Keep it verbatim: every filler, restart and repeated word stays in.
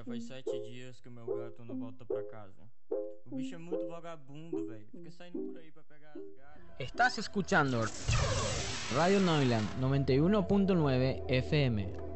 faz sete dias que o meu gato não volta pra casa. O bicho é muito vagabundo, velho. Fica saindo por aí pra pegar as gatas. Estás escuchando Radio Noiland noventa y uno punto nueve F M.